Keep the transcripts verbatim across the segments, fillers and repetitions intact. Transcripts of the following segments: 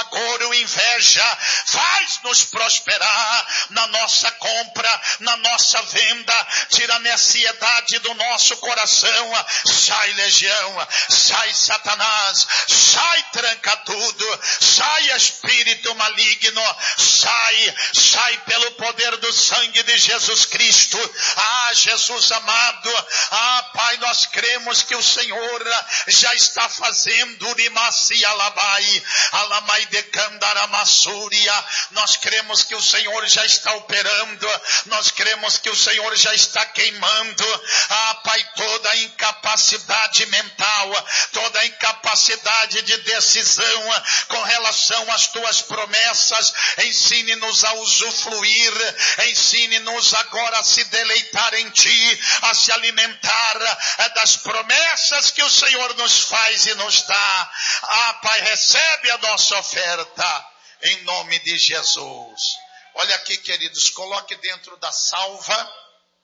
amargura, inveja. Faz-nos prosperar na nossa compra, na nossa venda. Tira a necessidade do nosso coração. Sai legião, sai Satanás, sai tranca tudo, sai espírito maligno, sai, sai pelo poder do sangue de Jesus Cristo. Ah, Jesus amado, ah, Pai, nós cremos que o Senhor já está fazendo Urimaci Alabai, Alamai de Candaramassúria. Nós cremos que o Senhor já está operando, nós cremos que o Senhor já está queimando. Ah, Pai, toda a incapacidade mental, toda a incapacidade de decisão com relação às tuas promessas, ensine-nos a usufruir, ensine-nos agora a se deleitar em ti, a se alimentar das promessas que o Senhor nos faz e nos dá. Ah, Pai, recebe a nossa oferta em nome de Jesus. Olha aqui, queridos, coloque dentro da salva.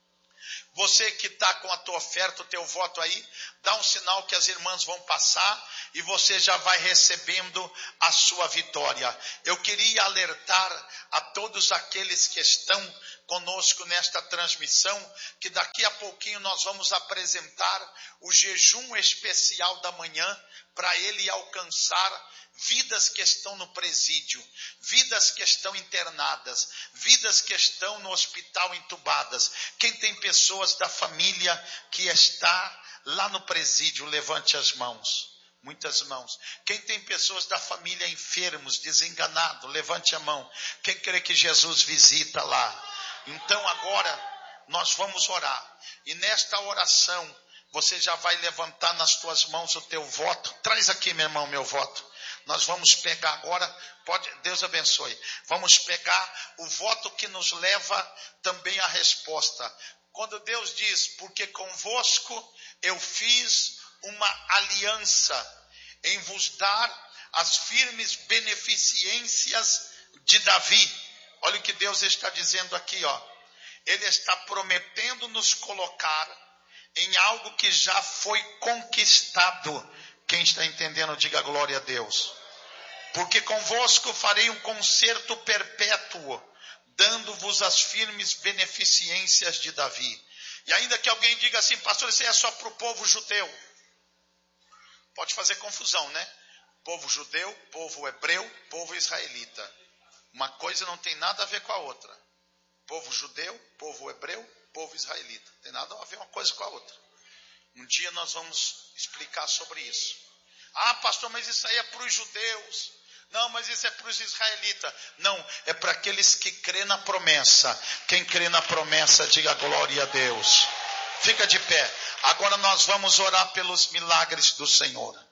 Você que está com a tua oferta, o teu voto aí, dá um sinal que as irmãs vão passar e você já vai recebendo a sua vitória. Eu queria alertar a todos aqueles que estão conosco nesta transmissão, que daqui a pouquinho nós vamos apresentar o jejum especial da manhã, para ele alcançar vidas que estão no presídio, vidas que estão internadas, vidas que estão no hospital entubadas. Quem tem pessoas da família que está lá no presídio, levante as mãos. Muitas mãos. Quem tem pessoas da família enfermos, desenganados, levante a mão. Quem crê que Jesus visita lá? Então agora nós vamos orar. E nesta oração você já vai levantar nas tuas mãos o teu voto. Traz aqui, meu irmão, meu voto. Nós vamos pegar agora, pode, Deus abençoe. Vamos pegar o voto que nos leva também à resposta. Quando Deus diz, porque convosco eu fiz uma aliança em vos dar as firmes beneficências de Davi. Olha o que Deus está dizendo aqui, ó. Ele está prometendo nos colocar em algo que já foi conquistado. Quem está entendendo, diga glória a Deus. Porque convosco farei um concerto perpétuo, dando-vos as firmes beneficências de Davi. E ainda que alguém diga assim, pastor, isso aí é só para o povo judeu. Pode fazer confusão, né? Povo judeu, povo hebreu, povo israelita. Uma coisa não tem nada a ver com a outra. Povo judeu, povo hebreu, povo israelita. Não tem nada a ver uma coisa com a outra. Um dia nós vamos explicar sobre isso. Ah, pastor, mas isso aí é para os judeus. Não, mas isso é para os israelitas. Não, é para aqueles que crê na promessa. Quem crê na promessa, diga glória a Deus. Fica de pé. Agora nós vamos orar pelos milagres do Senhor.